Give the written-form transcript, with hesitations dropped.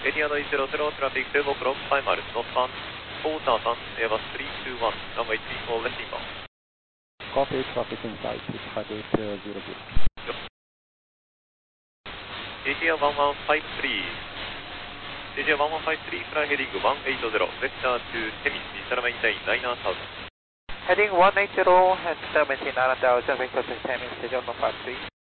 ATR 100 traffic 74650 northbound, quarter sun, Airbus 321, runway 34 left inbound. Copy, traffic inside 65800. ATR 1153, ATR 1153, fly heading 180, vector to Temis, Mr. Maintain 9000. Heading 180 and 79,000, vector to Temis, schedule 153.